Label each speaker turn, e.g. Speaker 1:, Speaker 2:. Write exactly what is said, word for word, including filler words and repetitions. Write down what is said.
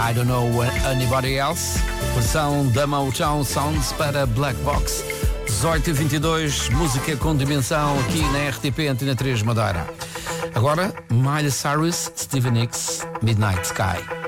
Speaker 1: I Don't Know Anybody Else, versão da Motown Sounds para Black Box. dezoito e vinte e dois, música com dimensão aqui na R T P Antena três Madeira. Agora, Miley Cyrus, Stevie Nicks, Midnight Sky.